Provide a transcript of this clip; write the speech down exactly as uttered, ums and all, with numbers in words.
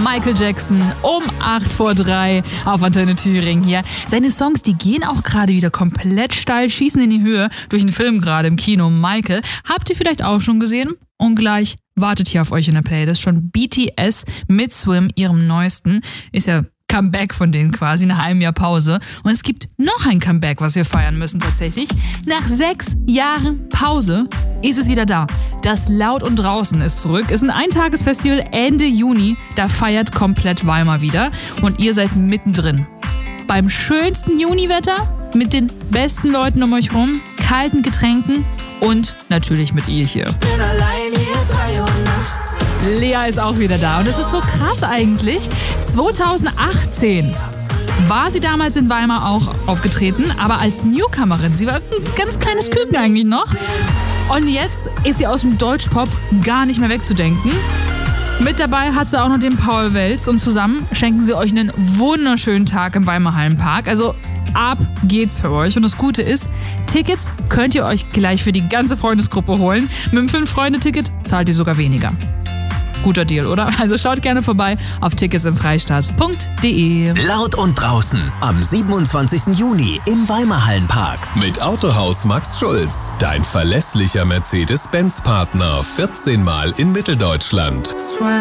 Michael Jackson um acht vor drei auf Antenne Thüringen hier. Seine Songs, die gehen auch gerade wieder komplett steil, schießen in die Höhe durch den Film gerade im Kino. Michael, habt ihr vielleicht auch schon gesehen? Und gleich wartet hier auf euch in der Playlist schon B T S mit Swim, ihrem neuesten. Ist ja Comeback von denen quasi, nach einem Jahr Pause. Und es gibt noch ein Comeback, was wir feiern müssen tatsächlich. Nach sechs Jahren Pause ist es wieder da. Das Laut und Draußen ist zurück. Es ist ein Eintagesfestival Ende Juni. Da feiert komplett Weimar wieder. Und ihr seid mittendrin. Beim schönsten Juniwetter, mit den besten Leuten um euch rum, kalten Getränken und natürlich mit ihr hier. Ich bin allein hier, drei Uhr nachts. Lea ist auch wieder da und das ist so krass eigentlich. zweitausendachtzehn war sie damals in Weimar auch aufgetreten, aber als Newcomerin. Sie war ein ganz kleines Küken eigentlich noch. Und jetzt ist sie aus dem Deutschpop gar nicht mehr wegzudenken. Mit dabei hat sie auch noch den Paul Welz und zusammen schenken sie euch einen wunderschönen Tag im Weimar Hallenpark. Also ab geht's für euch. Und das Gute ist, Tickets könnt ihr euch gleich für die ganze Freundesgruppe holen. Mit dem fünf-Freunde-Ticket zahlt ihr sogar weniger. Guter Deal, oder? Also schaut gerne vorbei auf tickets im freistaat punkt de. Laut und draußen am siebenundzwanzigsten Juni im Weimar Hallenpark. Mit Autohaus Max Schulz, dein verlässlicher Mercedes-Benz-Partner, vierzehn Mal in Mitteldeutschland.